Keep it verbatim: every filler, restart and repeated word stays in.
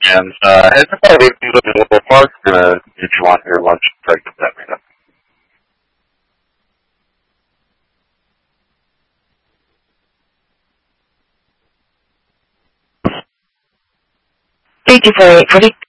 And uh, it's about eight feet of the park. Gonna get you on your lunch break with that meetup. Thank you for, for the